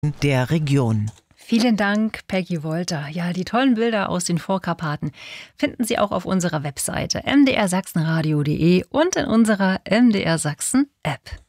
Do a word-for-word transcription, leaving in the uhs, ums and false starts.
der Region. Vielen Dank, Peggy Wolter. Ja, die tollen Bilder aus den Vorkarpaten finden Sie auch auf unserer Webseite m d r sachsenradio punkt d e und in unserer M D R Sachsen App.